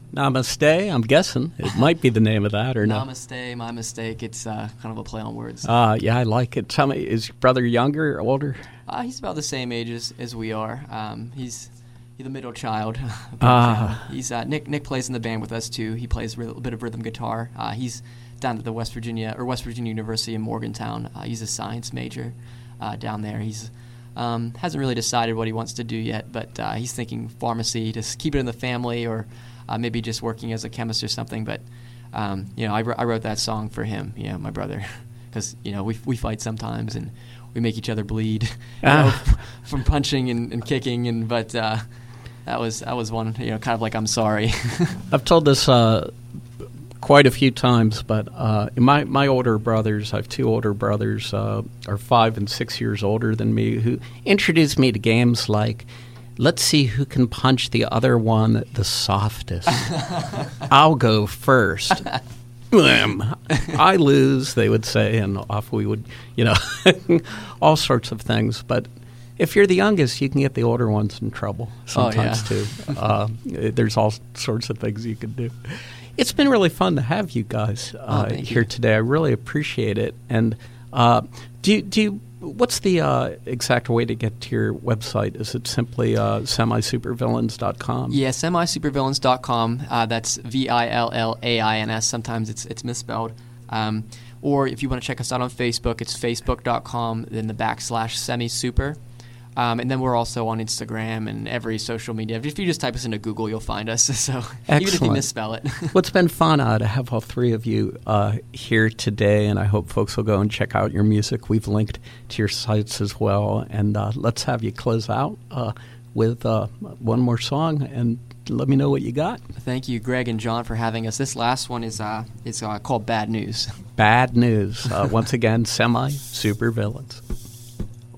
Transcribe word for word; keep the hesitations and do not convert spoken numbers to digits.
Namaste, I'm guessing. It might be the name of that or not. Namaste, my mistake. It's uh, kind of a play on words. Uh, yeah, I like it. Tell me, is your brother younger or older? Uh, he's about the same age as, as we are. Um, he's he's the middle child. Ah. He's uh, Nick. Nick plays in the band with us too. He plays a bit of rhythm guitar. Uh, he's down at the West Virginia or West Virginia University in Morgantown. Uh, he's a science major uh, down there. He's um, hasn't really decided what he wants to do yet, but uh, he's thinking pharmacy, just keep it in the family, or uh, maybe just working as a chemist or something. But um, you know, I, I wrote that song for him, you know, my brother, because you know we we fight sometimes and we make each other bleed, you Ah. know, from punching and, and kicking, and but uh, that was that was one, you know, kind of like I'm sorry. I've told this uh, quite a few times, but uh, my my older brothers, I have two older brothers, uh, are five and six years older than me, who introduced me to games like, let's see who can punch the other one the softest. I'll go first. Blam. I lose, they would say, and off we would, you know, all sorts of things. But if you're the youngest, you can get the older ones in trouble sometimes, oh, yeah. too. Uh, there's all sorts of things you can do. It's been really fun to have you guys uh, oh, here you. today. I really appreciate it. And uh, do you, do you, what's the uh, exact way to get to your website? Is it simply uh, semi supervillains dot com? Yeah, semi supervillains dot com. Uh, that's V I L L A I N S. Sometimes it's it's misspelled. Um, or if you want to check us out on Facebook, it's facebook dot com, then the backslash semi-super. Um, and then we're also on Instagram and every social media. If you just type us into Google, you'll find us. So Excellent. Even if you misspell it. Well, it's been fun uh, to have all three of you uh, here today, and I hope folks will go and check out your music. We've linked to your sites as well. And uh, let's have you close out uh, with uh, one more song, and let me know what you got. Thank you, Greg and John, for having us. This last one is uh, is uh, called Bad News. Bad News. Uh, once again, Semi Supervillains.